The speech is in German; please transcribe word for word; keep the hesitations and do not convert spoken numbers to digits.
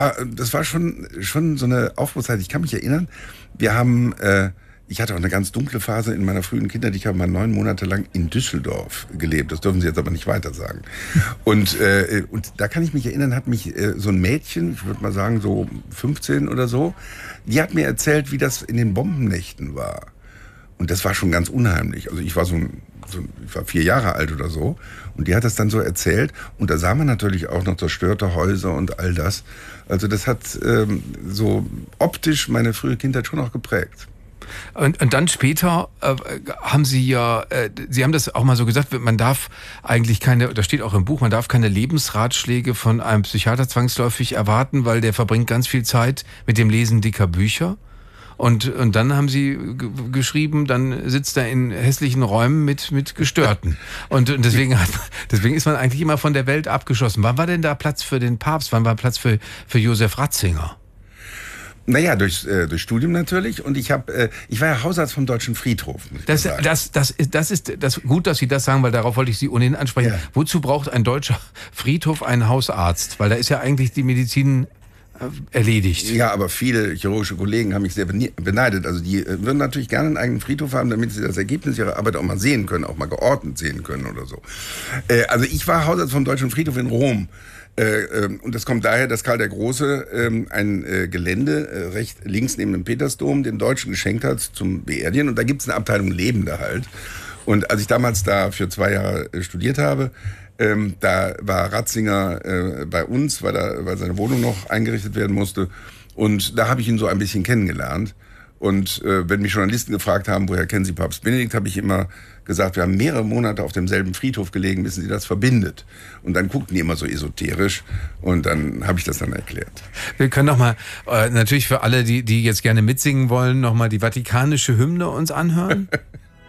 Das war schon, schon so eine Aufbruchszeit. Ich kann mich erinnern, wir haben, äh, ich hatte auch eine ganz dunkle Phase in meiner frühen Kindheit. Ich habe mal neun Monate lang in Düsseldorf gelebt. Das dürfen Sie jetzt aber nicht weiter sagen. Und, äh, und da kann ich mich erinnern, hat mich äh, so ein Mädchen, ich würde mal sagen so fünfzehn oder so, die hat mir erzählt, wie das in den Bombennächten war. Und das war schon ganz unheimlich. Also ich war so, ein, so ich war vier Jahre alt oder so. Und die hat das dann so erzählt. Und da sah man natürlich auch noch zerstörte Häuser und all das. Also das hat ähm, so optisch meine frühe Kindheit schon auch geprägt. Und, und dann später äh, haben Sie ja, äh, Sie haben das auch mal so gesagt, man darf eigentlich keine, das steht auch im Buch, man darf keine Lebensratschläge von einem Psychiater zwangsläufig erwarten, weil der verbringt ganz viel Zeit mit dem Lesen dicker Bücher. Und, und dann haben Sie g- geschrieben, dann sitzt er in hässlichen Räumen mit, mit Gestörten. Und, und deswegen, hat, deswegen ist man eigentlich immer von der Welt abgeschossen. Wann war denn da Platz für den Papst? Wann war Platz für, für Josef Ratzinger? Naja, durch, äh, durch Studium natürlich. Und ich habe, äh, ich war ja Hausarzt vom Deutschen Friedhof. Muss ich Das, mal sagen. das, das, ist, das ist das, gut, dass Sie das sagen, weil darauf wollte ich Sie ohnehin ansprechen. Ja. Wozu braucht ein deutscher Friedhof einen Hausarzt? Weil da ist ja eigentlich die Medizin erledigt. Ja, aber viele chirurgische Kollegen haben mich sehr beneidet. Also die äh, würden natürlich gerne einen eigenen Friedhof haben, damit sie das Ergebnis ihrer Arbeit auch mal sehen können, auch mal geordnet sehen können oder so. Äh, also ich war Hausarzt vom Deutschen Friedhof in Rom. Äh, äh, und das kommt daher, dass Karl der Große äh, ein äh, Gelände äh, recht links neben dem Petersdom den Deutschen geschenkt hat zum Beerdigen. Und da gibt es eine Abteilung Lebende halt. Und als ich damals da für zwei Jahre äh, studiert habe, Ähm, da war Ratzinger äh, bei uns, weil, da, weil seine Wohnung noch eingerichtet werden musste. Und da habe ich ihn so ein bisschen kennengelernt. Und äh, wenn mich Journalisten gefragt haben, woher kennen Sie Papst Benedikt, habe ich immer gesagt, wir haben mehrere Monate auf demselben Friedhof gelegen, wissen Sie, das verbindet. Und dann guckten die immer so esoterisch und dann habe ich das dann erklärt. Wir können noch mal, äh, natürlich für alle, die, die jetzt gerne mitsingen wollen, noch mal die vatikanische Hymne uns anhören.